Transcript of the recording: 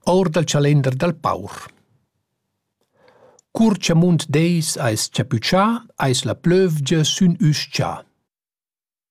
Or dal calender dal paur. Curciamunt deis eis chapuchà, eis la plövgia sün üs tschà.